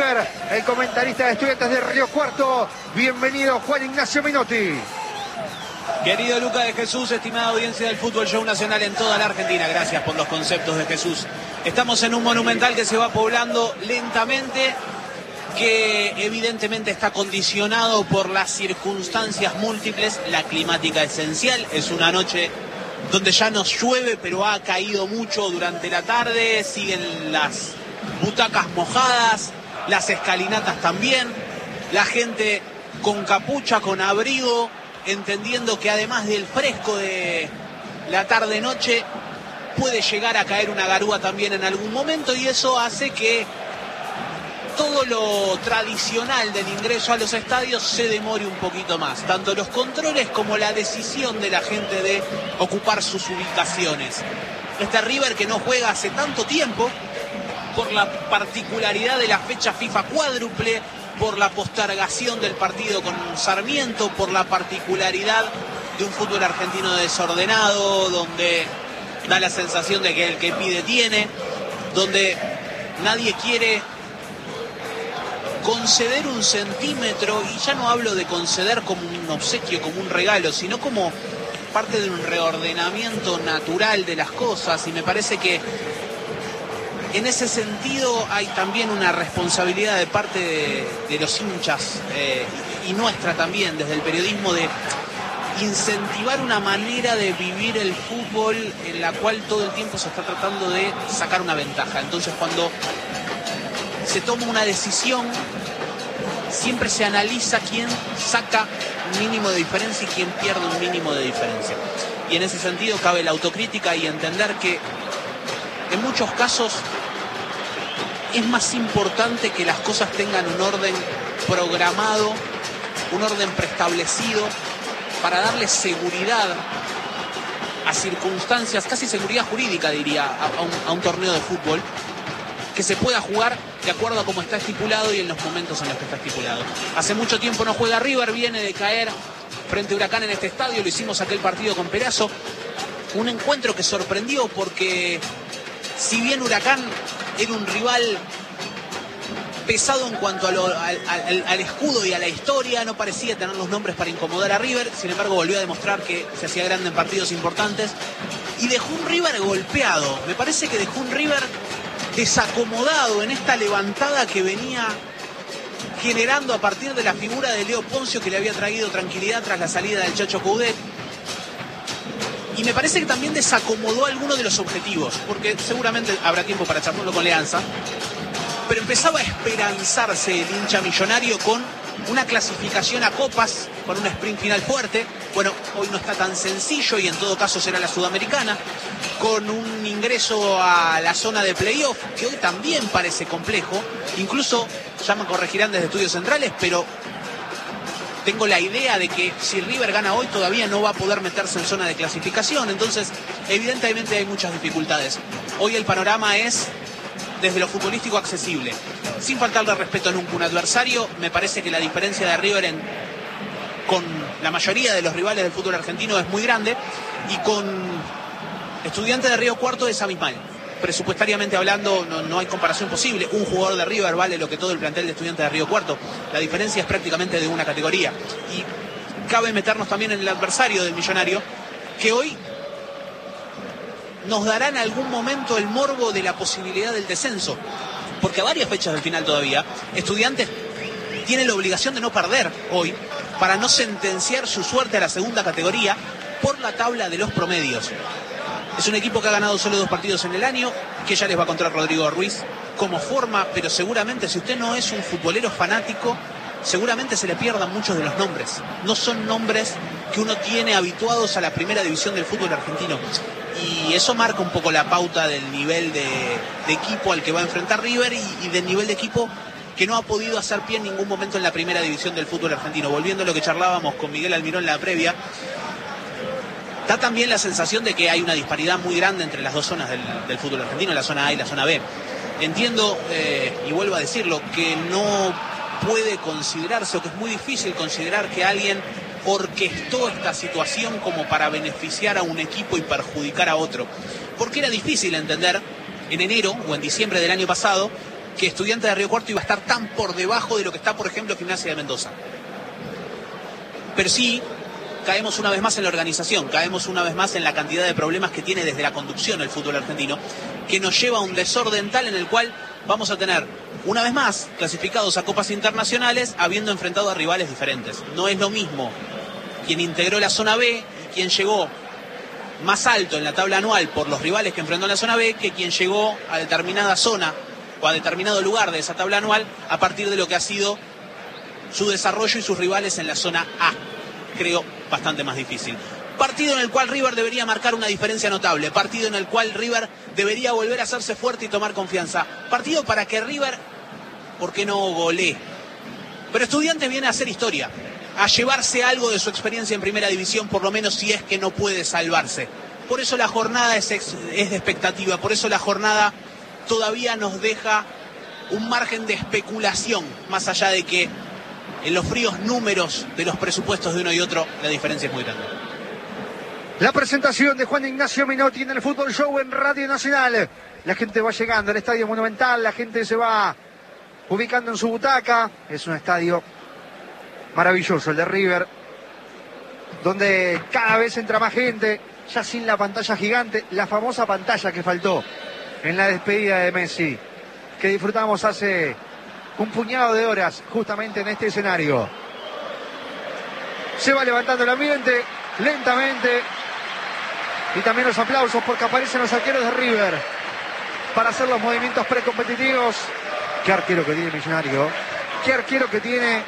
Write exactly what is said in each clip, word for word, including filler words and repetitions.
River, el comentarista de Estudiantes de Río Cuarto. Bienvenido, Juan Ignacio Minotti. Querido Luca de Jesús, estimada audiencia del Fútbol Show Nacional en toda la Argentina, gracias por los conceptos de Jesús. Estamos en un Monumental que se va poblando lentamente, que evidentemente está condicionado por las circunstancias múltiples. La climática esencial, es una noche donde ya nos llueve, pero ha caído mucho durante la tarde, siguen las butacas mojadas, las escalinatas también, la gente con capucha, con abrigo, entendiendo que además del fresco de la tarde-noche, puede llegar a caer una garúa también en algún momento, y eso hace que todo lo tradicional del ingreso a los estadios se demore un poquito más. Tanto los controles como la decisión de la gente de ocupar sus ubicaciones. Este River que no juega hace tanto tiempo, por la particularidad de la fecha FIFA cuádruple, por la postergación del partido con Sarmiento, por la particularidad de un fútbol argentino desordenado, donde da la sensación de que el que pide tiene, donde nadie quiere conceder un centímetro, y ya no hablo de conceder como un obsequio, como un regalo, sino como parte de un reordenamiento natural de las cosas, y me parece que en ese sentido hay también una responsabilidad de parte de, de los hinchas eh, y nuestra también, desde el periodismo, de incentivar una manera de vivir el fútbol en la cual todo el tiempo se está tratando de sacar una ventaja. Entonces, cuando se toma una decisión, siempre se analiza quién saca un mínimo de diferencia y quién pierde un mínimo de diferencia. Y en ese sentido cabe la autocrítica y entender que en muchos casos es más importante que las cosas tengan un orden programado, un orden preestablecido, para darle seguridad a circunstancias, casi seguridad jurídica diría, a un, a un torneo de fútbol, que se pueda jugar de acuerdo a cómo está estipulado y en los momentos en los que está estipulado. Hace mucho tiempo no juega River, viene de caer frente a Huracán en este estadio, lo hicimos aquel partido con Perazo, un encuentro que sorprendió porque si bien Huracán era un rival pesado en cuanto a lo, al, al, al escudo y a la historia, no parecía tener los nombres para incomodar a River, sin embargo volvió a demostrar que se hacía grande en partidos importantes y dejó un River golpeado. Me parece que dejó un River desacomodado en esta levantada que venía generando a partir de la figura de Leo Poncio, que le había traído tranquilidad tras la salida del Chacho Coudet. Y me parece que también desacomodó algunos de los objetivos, porque seguramente habrá tiempo para charlarlo con Leanza, pero empezaba a esperanzarse el hincha millonario con una clasificación a copas, con un sprint final fuerte. Bueno, hoy no está tan sencillo y en todo caso será la Sudamericana, con un ingreso a la zona de playoff, que hoy también parece complejo. Incluso, ya me corregirán desde Estudios Centrales, pero tengo la idea de que si River gana hoy todavía no va a poder meterse en zona de clasificación. Entonces, evidentemente hay muchas dificultades. Hoy el panorama es, desde lo futbolístico, accesible. Sin faltarle respeto nunca a un adversario, me parece que la diferencia de River en, con la mayoría de los rivales del fútbol argentino es muy grande, y con Estudiantes de Río Cuarto es abismal. Presupuestariamente hablando, no, no hay comparación posible. Un jugador de River vale lo que todo el plantel de Estudiantes de Río Cuarto. La diferencia es prácticamente de una categoría. Y cabe meternos también en el adversario del Millonario, que hoy nos dará en algún momento el morbo de la posibilidad del descenso, porque a varias fechas del final todavía, Estudiantes tiene la obligación de no perder hoy para no sentenciar su suerte a la segunda categoría por la tabla de los promedios. Es un equipo que ha ganado solo dos partidos en el año, que ya les va a contar Rodrigo Ruiz como forma, pero seguramente si usted no es un futbolero fanático, seguramente se le pierdan muchos de los nombres. No son nombres que uno tiene habituados a la primera división del fútbol argentino. Y eso marca un poco la pauta del nivel de, de equipo al que va a enfrentar River y, y del nivel de equipo que no ha podido hacer pie en ningún momento en la primera división del fútbol argentino. Volviendo a lo que charlábamos con Miguel Almirón en la previa, da también la sensación de que hay una disparidad muy grande entre las dos zonas del, del fútbol argentino, la zona A y la zona B. Entiendo, eh, y vuelvo a decirlo, que no puede considerarse, o que es muy difícil considerar que alguien orquestó esta situación como para beneficiar a un equipo y perjudicar a otro. Porque era difícil entender en enero o en diciembre del año pasado que Estudiantes de Río Cuarto iba a estar tan por debajo de lo que está, por ejemplo, Gimnasia de Mendoza. Pero sí, caemos una vez más en la organización, caemos una vez más en la cantidad de problemas que tiene desde la conducción el fútbol argentino, que nos lleva a un desorden tal en el cual vamos a tener, una vez más, clasificados a copas internacionales, habiendo enfrentado a rivales diferentes. No es lo mismo quien integró la zona B y quien llegó más alto en la tabla anual por los rivales que enfrentó en la zona B, que quien llegó a determinada zona o a determinado lugar de esa tabla anual a partir de lo que ha sido su desarrollo y sus rivales en la zona A. Creo bastante más difícil. Partido en el cual River debería marcar una diferencia notable. Partido en el cual River debería volver a hacerse fuerte y tomar confianza. Partido para que River, ¿por qué no golee? Pero Estudiantes viene a hacer historia, a llevarse algo de su experiencia en primera división, por lo menos si es que no puede salvarse. Por eso la jornada es, ex, es de expectativa, por eso la jornada todavía nos deja un margen de especulación, más allá de que en los fríos números de los presupuestos de uno y otro la diferencia es muy grande. La presentación de Juan Ignacio Minotti en el Fútbol Show en Radio Nacional. La gente va llegando al Estadio Monumental, la gente se va ubicando en su butaca. Es un estadio maravilloso, el de River, donde cada vez entra más gente, ya sin la pantalla gigante, la famosa pantalla que faltó en la despedida de Messi, que disfrutamos hace un puñado de horas justamente en este escenario. Se va levantando el ambiente lentamente y también los aplausos porque aparecen los arqueros de River para hacer los movimientos precompetitivos. Qué arquero que tiene Millonario, qué arquero que tiene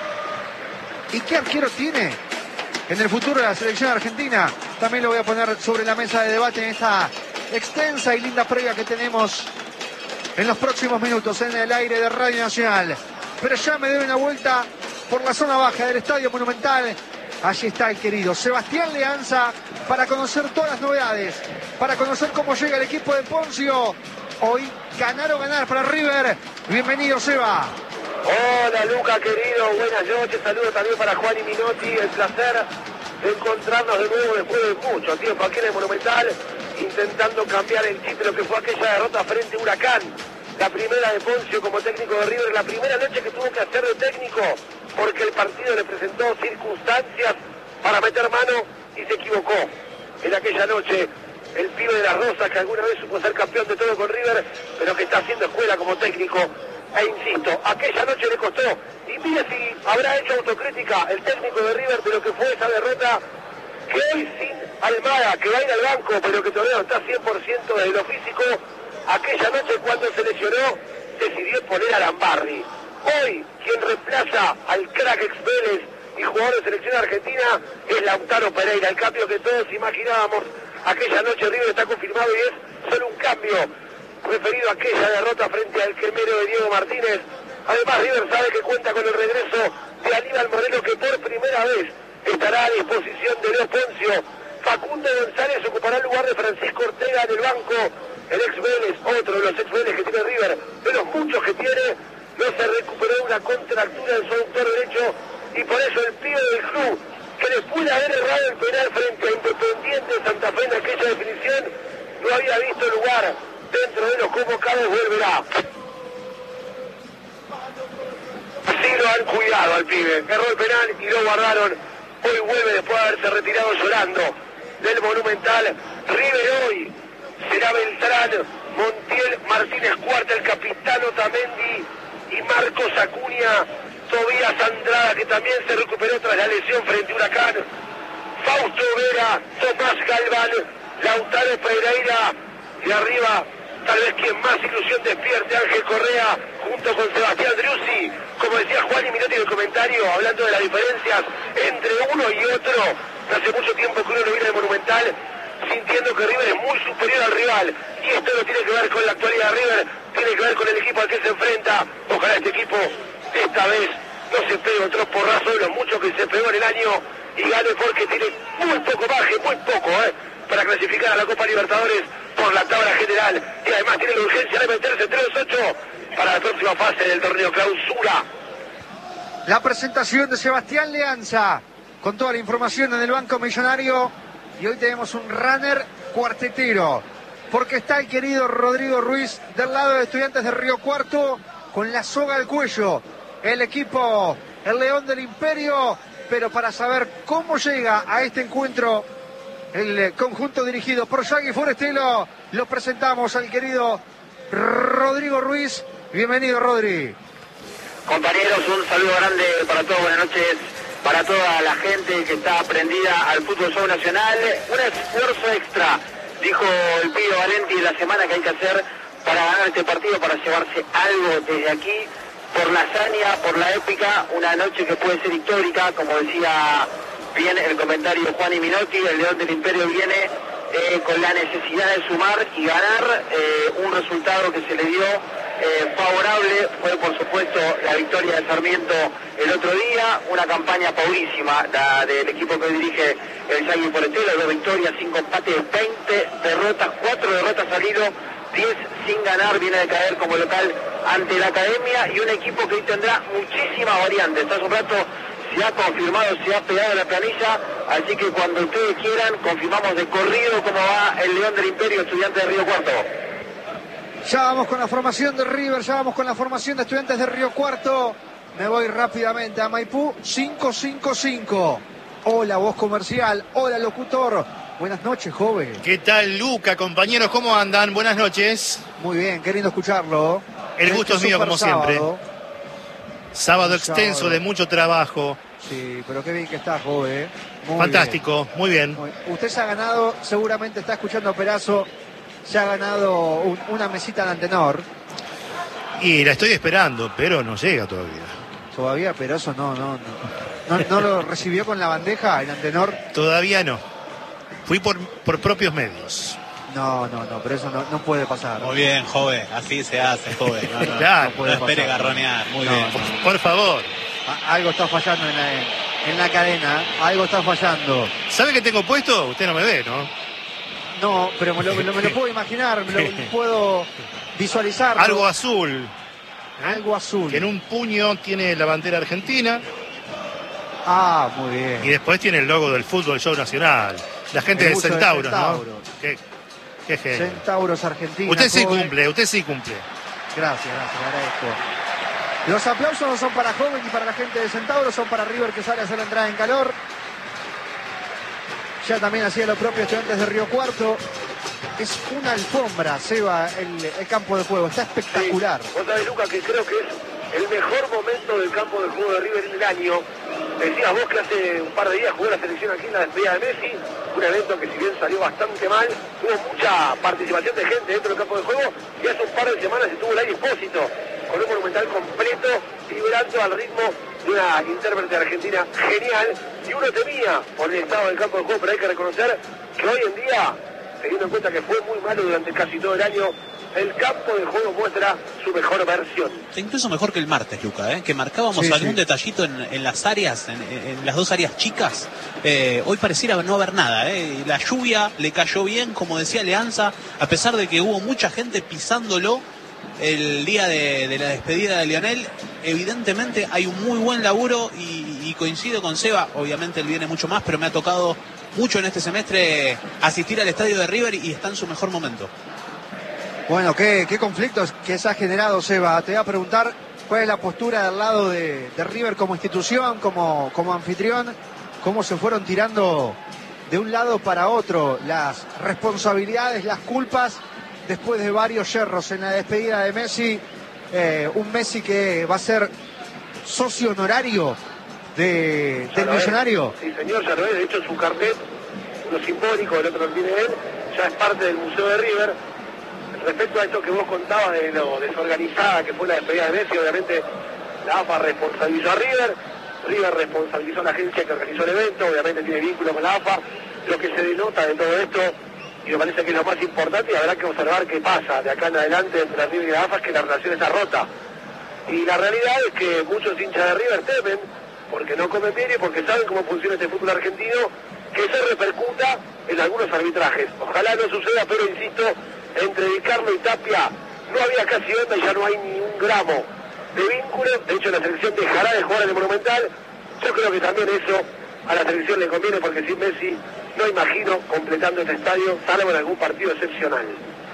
y qué arquero tiene en el futuro de la selección argentina. También lo voy a poner sobre la mesa de debate en esta extensa y linda previa que tenemos en los próximos minutos en el aire de Radio Nacional. Pero ya me doy una vuelta por la zona baja del Estadio Monumental. Allí está el querido Sebastián Leanza para conocer todas las novedades, para conocer cómo llega el equipo de Poncio. Hoy ganar o ganar para River. Bienvenido, Seba. Hola, Luca, querido. Buenas noches. Saludos también para Juan y Minotti. El placer de encontrarnos de nuevo después de mucho tiempo aquí en el Monumental, intentando cambiar el título que fue aquella derrota frente a Huracán. La primera de Poncio como técnico de River, la primera noche que tuvo que hacer de técnico porque el partido le presentó circunstancias para meter mano y se equivocó. En aquella noche, el pibe de las Rosas, que alguna vez supo ser campeón de todo con River, pero que está haciendo escuela como técnico. E insisto, aquella noche le costó. Y mire si habrá hecho autocrítica el técnico de River de lo que fue esa derrota, que hoy sin Almada, que va a ir al banco, pero que todavía no está cien por ciento de lo físico, aquella noche cuando se lesionó, decidió poner a Lambarri. Hoy, quien reemplaza al crack ex Vélez y jugador de selección argentina es Lautaro Pereira, el cambio que todos imaginábamos. Aquella noche River está confirmado y es solo un cambio referido a aquella derrota frente al quemero de Diego Martínez. Además, River sabe que cuenta con el regreso de Aníbal Moreno, que por primera vez estará a disposición de Leo Poncio. Facundo González ocupará el lugar de Francisco Ortega en el banco. El ex Vélez, otro de los ex Vélez que tiene River, de los muchos que tiene, no se recuperó una contractura en su aductor derecho, y por eso el pibe del club, que después de haber errado el penal frente a Independiente Santa Fe en aquella definición, no había visto lugar dentro de los convocados, volverá. Sí lo han cuidado al pibe, erró el penal y lo guardaron. Hoy vuelve después de haberse retirado llorando del Monumental. River hoy será Beltrán, Montiel, Martínez Cuarta, el capitán Otamendi y Marcos Acuña, Tobías Andrada, que también se recuperó tras la lesión frente a Huracán, Fausto Vera, Tomás Galván, Lautaro Pereira, y arriba tal vez quien más ilusión despierte, Ángel Correa, junto con Sebastián Driussi. Como decía Juan y Minotti en el comentario, hablando de las diferencias entre uno y otro, hace mucho tiempo que uno lo viene de Monumental, sintiendo que River es muy superior al rival, y esto no tiene que ver con la actualidad de River, tiene que ver con el equipo al que se enfrenta. Ojalá este equipo esta vez no se pegue otro porrazo de los muchos que se pegó en el año y gane, porque tiene muy poco margen, muy poco, ¿eh? para clasificar a la Copa Libertadores por la tabla general, y además tiene la urgencia de meterse entre los ocho para la próxima fase del torneo Clausura. La presentación de Sebastián Leanza con toda la información en el Banco Millonario, y hoy tenemos un runner cuartetero. porque está el querido Rodrigo Ruiz del lado de Estudiantes de Río Cuarto, con la soga al cuello. El equipo, el León del Imperio, pero para saber cómo llega a este encuentro el conjunto dirigido por Yagi Forestelo, lo presentamos al querido Rodrigo Ruiz. Bienvenido, Rodri. Compañeros, un saludo grande para todos, buenas noches para toda la gente que está prendida al fútbol show nacional. Un esfuerzo extra, dijo el Pío Valenti, la semana que hay que hacer para ganar este partido, para llevarse algo desde aquí, por la hazaña, por la épica, una noche que puede ser histórica, como decía bien el comentario Juan y Minotti. El León del Imperio viene eh, con la necesidad de sumar y ganar, eh, un resultado que se le dio eh, favorable, fue por supuesto la victoria de Sarmiento el otro día, una campaña pobrísima la del equipo que dirige el Yagi Forestelo, dos victorias, cinco empates, veinte derrotas, cuatro derrotas al hilo, diez sin ganar, viene de caer como local ante la Academia, y un equipo que hoy tendrá muchísimas variantes. Hace un rato se ha confirmado, se ha pegado la planilla, así que cuando ustedes quieran confirmamos de corrido cómo va el León del Imperio, Estudiantes de Río Cuarto. Ya vamos con la formación de River, ya vamos con la formación de Estudiantes de Río Cuarto. Me voy rápidamente a Maipú, cinco cinco cinco. Hola, voz comercial, hola, locutor. Buenas noches, joven. ¿Qué tal, Luca, compañeros? ¿Cómo andan? Buenas noches. Muy bien, qué lindo escucharlo. El gusto es mío, como siempre. Sábado, sábado extenso sábado. de mucho trabajo. Sí, pero qué bien que está, joven. Muy Fantástico, bien. muy bien. Muy... Usted se ha ganado, seguramente está escuchando a Perazo, se ha ganado un, una mesita de Antenor. Y la estoy esperando, pero no llega todavía. Todavía Perazo no, no, no. ¿No, no lo recibió con la bandeja el Antenor? Todavía no. Fui por, por propios medios. No, no, no, pero eso no, no puede pasar. Muy bien, joven, así se hace, joven. No, no, claro, no, no espere garronear, muy no, bien. Por, por favor. Algo está fallando en la, en la cadena, algo está fallando. ¿Sabe qué tengo puesto? Usted no me ve, ¿no? No, pero me lo, me lo, me lo puedo imaginar, me lo puedo visualizar. Algo azul. ¿eh? Algo azul. Que en un puño tiene la bandera argentina. Ah, muy bien. Y después tiene el logo del Fútbol Show Nacional. La gente de Centauros, de Centauro. ¿no? Qué, qué genio. Centauros Argentina. Usted sí joven. cumple, usted sí cumple. Gracias, gracias, le agradezco. Los aplausos no son para Joven y para la gente de Centauros, son para River, que sale a hacer la entrada en calor. Ya también hacía lo propio Estudiantes de Río Cuarto. Es una alfombra, Seba, el, el campo de juego. Está espectacular. Sí. Vos sabés, Luca, que creo que es el mejor momento del campo de juego de River en el año. Decías vos que hace un par de días jugó la selección aquí en la despedida de Messi, un evento que si bien salió bastante mal, tuvo mucha participación de gente dentro del campo de juego, y hace un par de semanas estuvo el aire expósito, con un monumental completo, vibrando al ritmo de una intérprete argentina genial, y uno temía por el estado del campo de juego, pero hay que reconocer que hoy en día, teniendo en cuenta que fue muy malo durante casi todo el año, el campo de juego muestra su mejor versión. Incluso mejor que el martes, Luca, ¿eh? Que marcábamos sí, algún sí. detallito en, en las áreas, en, en las dos áreas chicas. Eh, hoy pareciera no haber nada, ¿eh? La lluvia le cayó bien, como decía Leanza, a pesar de que hubo mucha gente pisándolo el día de, de la despedida de Lionel. Evidentemente hay un muy buen laburo y, y coincido con Seba, obviamente él viene mucho más, pero me ha tocado mucho en este semestre asistir al estadio de River y está en su mejor momento. Bueno, ¿qué, qué conflictos que se ha generado, Seba? Te voy a preguntar cuál es la postura del lado de, de River como institución, como, como anfitrión, cómo se fueron tirando de un lado para otro las responsabilidades, las culpas, después de varios yerros en la despedida de Messi, eh, un Messi que va a ser socio honorario de, del Millonario. Sí, señor, ya lo es, de hecho su cartel, lo simbólico, el otro lo tiene él, ya es parte del Museo de River. Respecto a esto que vos contabas de lo desorganizada que fue la despedida de Messi, obviamente la A F A responsabilizó a River, River responsabilizó a la agencia que organizó el evento, obviamente tiene vínculo con la A F A, lo que se denota de todo esto, y me parece que es lo más importante, y habrá que observar qué pasa de acá en adelante entre la River y la A F A, es que la relación está rota. Y la realidad es que muchos hinchas de River temen, porque no comen bien y porque saben cómo funciona este fútbol argentino, que se repercuta en algunos arbitrajes. Ojalá no suceda, pero insisto, entre Di Carlo y Tapia no había casi onda y ya no hay ni un gramo de vínculo. De hecho, la selección dejará de jugar en el Monumental. Yo creo que también eso a la selección le conviene, porque sin Messi no imagino completando este estadio, salvo en algún partido excepcional.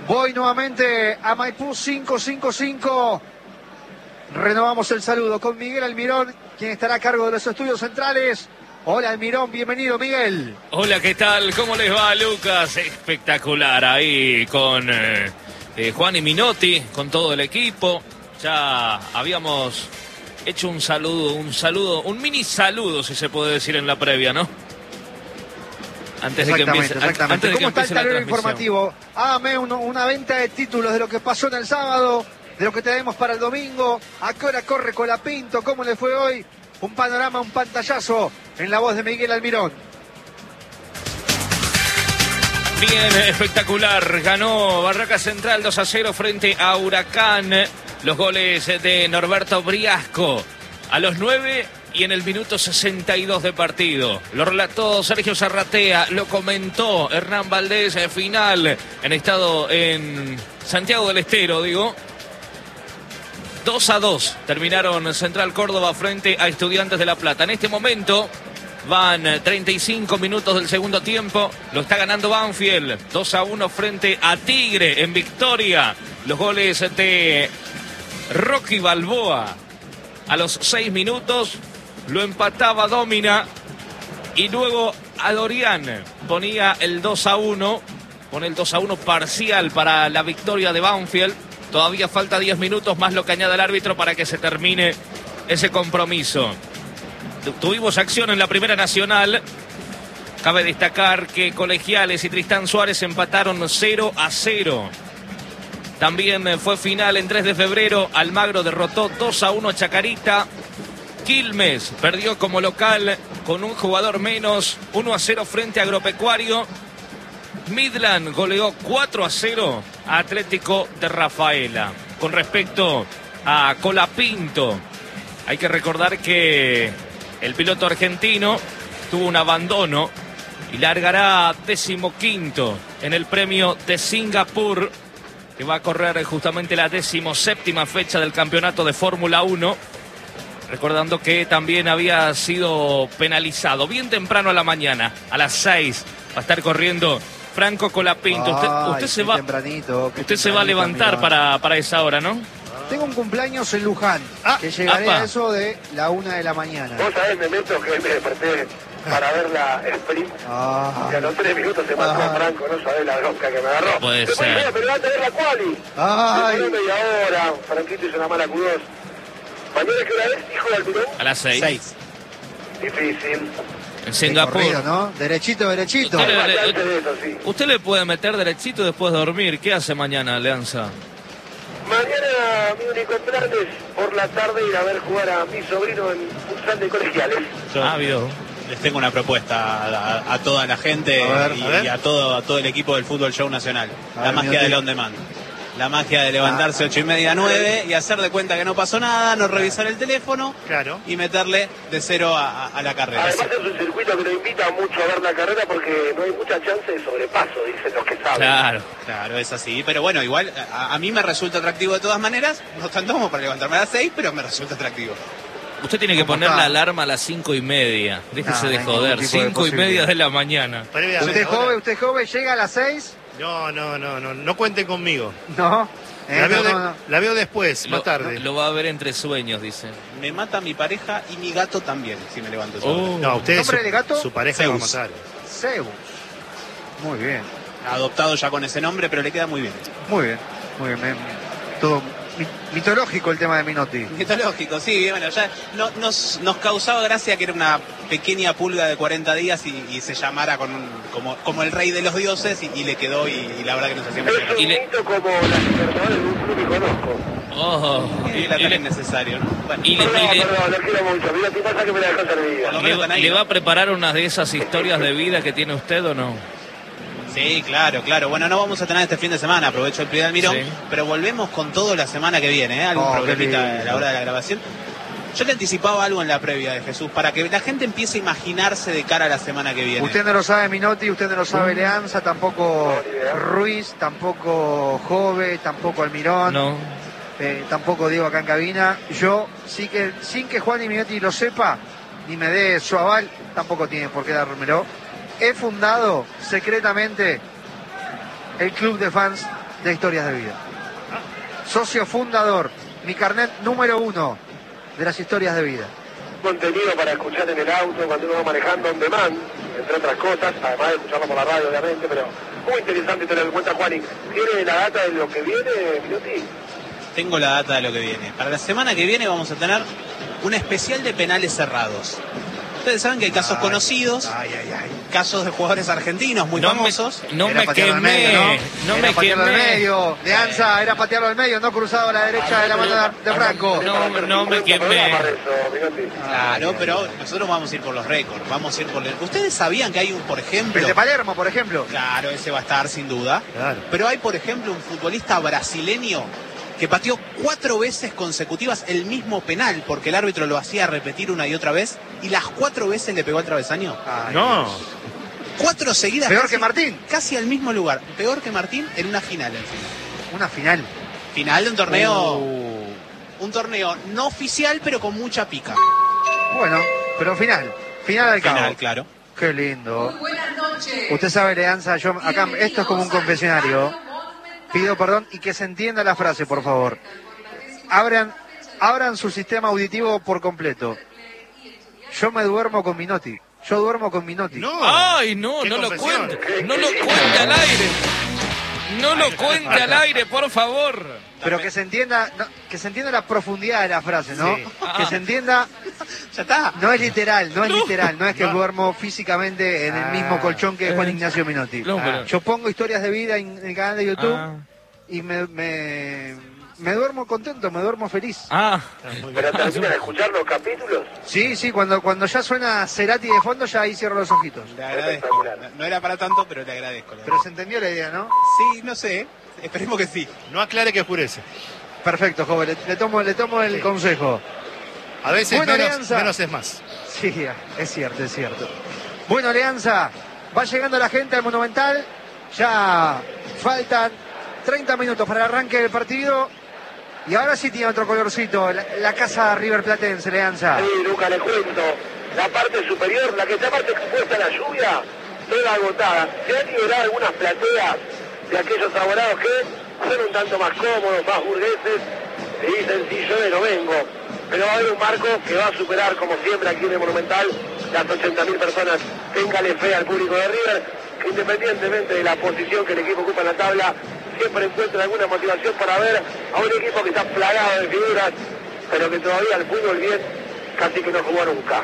Voy nuevamente a Maipú cinco cinco cinco. Renovamos el saludo con Miguel Almirón, quien estará a cargo de los estudios centrales. Hola Almirón, bienvenido Miguel. Hola, ¿qué tal? ¿Cómo les va, Lucas? Espectacular ahí con eh, eh, Juan y Minotti, con todo el equipo. Ya habíamos hecho un saludo, un saludo, un mini saludo, si se puede decir, en la previa, ¿no? Antes de que empiece, exactamente. Antes de ¿Cómo que está el tablero informativo? Hágame uno, una venta de títulos de lo que pasó en el sábado, de lo que tenemos para el domingo. ¿A qué hora corre Colapinto? ¿Cómo le fue hoy? Un panorama, un pantallazo en la voz de Miguel Almirón. Bien, espectacular. Ganó Barraca Central dos a cero frente a Huracán. Los goles de Norberto Briasco a los nueve y en el minuto sesenta y dos de partido. Lo relató Sergio Zarratea, lo comentó Hernán Valdés, final en estado en Santiago del Estero, digo. dos a dos terminaron Central Córdoba frente a Estudiantes de La Plata. En este momento van treinta y cinco minutos del segundo tiempo. Lo está ganando Banfield dos a uno frente a Tigre en victoria. Los goles de Rocky Balboa a los seis minutos. Lo empataba Domina y luego Adorián ponía el dos a uno. Pone el dos a uno parcial para la victoria de Banfield. Todavía falta diez minutos más lo que añade el árbitro para que se termine ese compromiso. Tuvimos acción en la Primera Nacional. Cabe destacar que Colegiales y Tristán Suárez empataron cero a cero. También fue final en tres de febrero. Almagro derrotó dos a uno a Chacarita. Quilmes perdió como local con un jugador menos, uno a cero frente a Agropecuario. Midland goleó cuatro a cero a Atlético de Rafaela. Con respecto a Colapinto, hay que recordar que el piloto argentino tuvo un abandono y largará decimoquinto en el premio de Singapur, que va a correr justamente la decimoséptima fecha del campeonato de Fórmula uno. Recordando que también había sido penalizado bien temprano a la mañana, a las seis, va a estar corriendo Franco Colapinto. Usted, Ay, usted se qué va, tempranito, qué usted se va a levantar para, para esa hora, ¿no? Tengo un cumpleaños en Luján, Ah, que llegaré apa. a eso de la una de la mañana. Vos sabés, me meto que me desperté para ver la sprint. Ah. Y a los tres minutos se mató Ah. a Franco, no sabés la bronca que me agarró. Puede Después ser. dije, pero va a tener la quali. Ay. Demoró media hora, Franquito hizo una mala Q dos. ¿Mañana qué hora es, hijo de Almirón? A las seis. Seis. Difícil. En Singapur. Corrido, ¿no? Derechito, derechito. Usted le- Bastante de eso, sí. Usted le puede meter derechito después de dormir. ¿Qué hace mañana, Alianza? Mañana mi único plan es por la tarde ir a ver jugar a mi sobrino en futsal de Colegiales. Yo Ah, vio. les tengo una propuesta a, a toda la gente A ver, y, a ver. y a todo, a todo el equipo del Fútbol Show Nacional. A la ver, magia Miotti. del on demand. La magia de levantarse Ah. ocho y media, nueve y hacer de cuenta que no pasó nada, no revisar el teléfono Claro. y meterle de cero a, a- a la carrera. Además es un circuito que lo invita mucho a ver la carrera porque no hay mucha chance de sobrepaso, dicen los que saben. Claro. Claro, es así. Pero bueno, igual a, a mí me resulta atractivo de todas maneras. No tanto como para levantarme a las seis, pero me resulta atractivo. Usted tiene que ¿Cómo poner está? la alarma a las cinco y media. Déjese No, de no hay ningún joder. tipo de Cinco y media posibilidad. de la mañana. Previa- ¿Usted ahora- joven, usted joven, llega a las seis? No, no, no, no, no cuenten conmigo. No. Eh, La veo, no, de- no, no. la veo después, Lo, más tarde. lo va a ver entre sueños, dice. Me mata mi pareja y mi gato también, si me levanto esa hora. Oh. No, usted ¿Nombre su, de gato? su pareja lo va a Zeus. matar. Zeus. Muy bien, Adoptado ya con ese nombre, pero le queda muy bien. muy bien, muy bien. me- todo mi- mitológico el tema de Minotti. Mitológico, sí, bueno, ya no- nos, nos causaba gracia que era una pequeña pulga de cuarenta días y, y se llamara con un- como, como el rey de los dioses y, y le quedó y, y la verdad que nos hacía Es emocionar. un Y le- mito como la libertadores de un club que conozco. Oh, y, Y la y es le, necesario, ¿no? Bueno, y le- Perdón, y le- perdón, lo quiero mucho. Mira, ¿qué pasa que me la dejó servida? Por lo le menos va- están ahí, ¿le ¿no? va a preparar una de esas historias de vida que tiene usted o no? sí, claro, claro. Bueno, no vamos a tener este fin de semana, aprovecho el primer Almirón, Sí. pero volvemos con todo la semana que viene, ¿eh? Algún Oh, qué problemita lindo. a la hora de la grabación. Yo le anticipaba algo en la previa de Jesús, para que la gente empiece a imaginarse de cara a la semana que viene. Usted no lo sabe Minotti, usted no lo sabe Leanza, tampoco Ruiz, tampoco Jove, tampoco Almirón, No. eh, tampoco Diego acá en cabina. Yo, sí que, sin que Juan y Minotti lo sepa, ni me dé su aval, tampoco tiene por qué dármelo. He fundado secretamente el club de fans de Historias de Vida. Socio fundador, mi carnet número uno de las Historias de Vida. Contenido para escuchar en el auto cuando uno va manejando on demand, entre otras cosas, además de escucharlo por la radio obviamente, pero muy interesante tener en cuenta, Juani. ¿Tiene la data de lo que viene, Minuti? Tengo la data de lo que viene. Para la semana que viene vamos a tener un especial de penales cerrados. Ustedes saben que hay casos Ay, conocidos, ay, ay, ay. casos de jugadores argentinos muy No famosos. me, no Era me patearlo al quemé, medio, ¿no? no Era me patearlo al quemé. medio. De Anza era patearlo al medio, no cruzado a la derecha de la mano de Franco. No, no me quemé. Claro, pero nosotros vamos a ir por los récords, vamos a ir por el... ¿Ustedes sabían que hay un, por ejemplo... El de Palermo, por ejemplo. Claro, ese va a estar sin duda. Claro. Pero hay, por ejemplo, un futbolista brasileño que pateó cuatro veces consecutivas el mismo penal, porque el árbitro lo hacía repetir una y otra vez, y las cuatro veces le pegó al travesaño. Ay, No. Dios. Cuatro seguidas. Peor casi- que Martín. Casi al mismo lugar. Peor que Martín en una final, en fin. Una final. Final de un torneo... Uh, Un torneo no oficial, pero con mucha pica. Bueno, pero final. Final al cabo. Final, claro. Qué lindo. Buenas noches. Usted sabe, Leanza, yo acá, esto es como un confesionario. Pido perdón y que se entienda la frase, por favor. Abran, abran su sistema auditivo por completo. Yo me duermo con Minotti. Yo duermo con Minotti. No. Ay, no, Qué no lo confesión. cuente. No lo cuente al aire. No lo cuente al aire, por favor. Pero que se entienda, no, que se entienda la profundidad de la frase, ¿no? Sí. Que se entienda, Ya está. no es literal, no es No. literal, no es que No. duermo físicamente en el mismo colchón que Juan Ignacio Minotti. No, pero- Yo pongo historias de vida en el canal de YouTube Ah. y me, me, me duermo contento, me duermo feliz. Ah, Pero termina de escuchar los capítulos. Sí, sí, cuando, cuando ya suena Cerati de fondo, ya ahí cierro los ojitos. Le agradezco. No, no era para tanto, pero le agradezco. le Pero agradezco. se entendió la idea, ¿no? Sí, no sé. Esperemos que sí. No aclare que oscurece. Perfecto, joven, le, le tomo, le tomo el Sí. consejo. A veces Bueno, menos, Alianza. menos es más. Sí, es cierto, es cierto. Bueno, Alianza, va llegando la gente al Monumental. Ya faltan treinta minutos para el arranque del partido. Y ahora sí tiene otro colorcito, la, la casa River Platense, Alianza. Sí, Luca, le cuento. La parte superior, la que está parte expuesta a la lluvia, toda agotada. Se han liberado algunas plateas de aquellos abonados que son un tanto más cómodos, más burgueses, y dicen, sí, yo de no vengo. Pero va a haber un marco que va a superar, como siempre, aquí en el Monumental, las ochenta mil personas. Téngale fe al público de River, que independientemente de la posición que el equipo ocupa en la tabla, siempre encuentra alguna motivación para ver a un equipo que está plagado de figuras, pero que todavía el fútbol bien casi que no jugó nunca.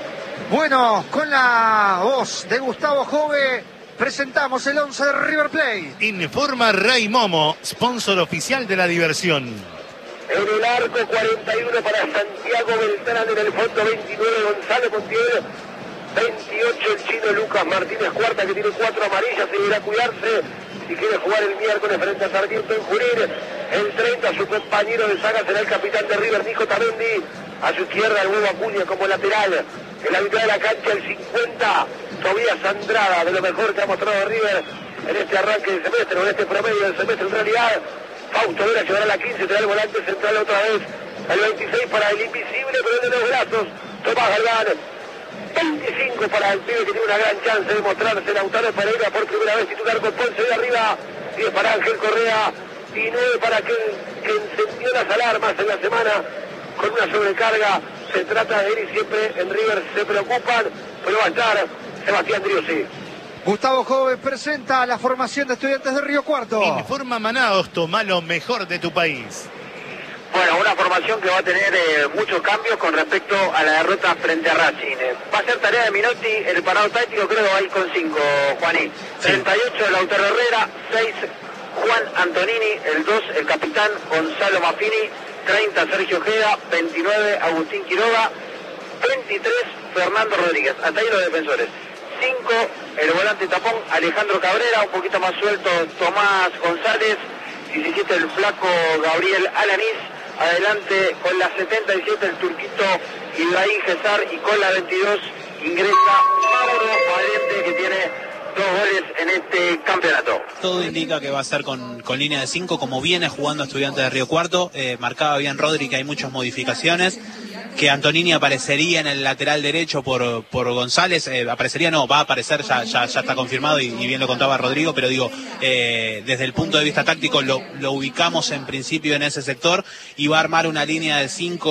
Bueno, con la voz de Gustavo Jove, presentamos el once de River Plate. Informa Ray Momo, sponsor oficial de la diversión. En el arco cuarenta y uno para Santiago Beltrán, en el fondo veintinueve Gonzalo Montiel, veintiocho el chino Lucas Martínez Cuarta, que tiene cuatro amarillas y deberá cuidarse si quiere jugar el miércoles frente a Sarmiento en Junín. El treinta su compañero de saga será el capitán de River, Nico Tamendi. A su izquierda el huevo Acuña como lateral. En la mitad de la cancha el cincuenta, Tobías Andrada, de lo mejor que ha mostrado River en este arranque del semestre, o en este promedio del semestre en realidad. Fausto Vera llevará la quince, será el volante central otra vez. El veintiséis para el invisible, pero el de los brazos, Tomás Galván. veinticinco para el pibe que tiene una gran chance de mostrarse, Lautaro Pereira por primera vez titular con Ponce de arriba. diez para Ángel Correa y nueve para que, que encendió las alarmas en la semana con una sobrecarga. Se trata de él y siempre en River se preocupan, pero va a estar Sebastián Driussi. Gustavo Jove presenta la formación de Estudiantes de Río Cuarto. Informa Manaos, toma lo mejor de tu país. Bueno, una formación que va a tener eh, muchos cambios con respecto a la derrota frente a Racing. Eh, va a ser tarea de Minotti, el parado táctico creo va a ir con cinco, Juaní. treinta y ocho Lautaro Herrera, seis Juan Antonini, el dos el capitán Gonzalo Maffini, treinta Sergio Ojeda, veintinueve Agustín Quiroga, veintitrés Fernando Rodríguez. Hasta ahí los defensores. cinco el volante tapón Alejandro Cabrera, un poquito más suelto Tomás González, diecisiete el flaco Gabriel Alanís. Adelante con la setenta y siete el turquito Ibrahim Gesar y con la veintidós ingresa Mauro Valente, que tiene dos goles en este campeonato. Todo indica que va a ser con, con línea de cinco, como viene jugando Estudiantes de Río Cuarto. Eh, marcaba bien Rodri que hay muchas modificaciones. que Antonini aparecería en el lateral derecho por, por González, eh, aparecería no, va a aparecer, ya, ya, ya está confirmado y, y bien lo contaba Rodrigo, pero digo, eh, desde el punto de vista táctico lo, lo ubicamos en principio en ese sector y va a armar una línea de cinco